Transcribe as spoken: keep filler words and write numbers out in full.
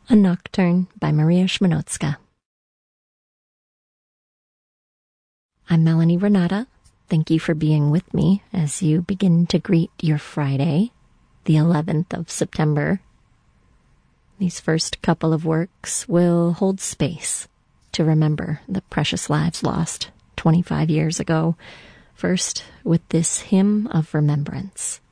A Nocturne by Maria Szmanowska. I'm Melanie Renata. Thank you for being with me as you begin to greet your Friday, the eleventh of September. These first couple of works will hold space to remember the precious lives lost twenty-five years ago, first with this hymn of remembrance.